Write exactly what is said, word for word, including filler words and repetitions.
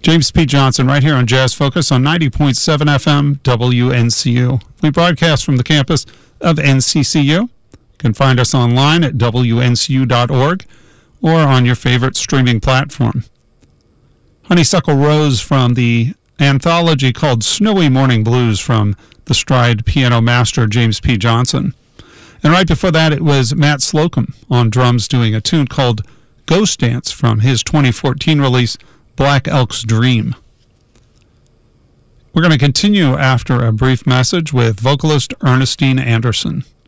James P. Johnson right here on Jazz Focus on ninety point seven F M W N C U. We broadcast from the campus of N C C U. You can find us online at W N C U dot org or on your favorite streaming platform. Honeysuckle Rose from the anthology called Snowy Morning Blues from the Stride piano master James P. Johnson. And right before that it was Matt Slocum on drums doing a tune called Ghost Dance from his twenty fourteen release Black Elk's Dream. We're going to continue after a brief message with vocalist Ernestine Anderson.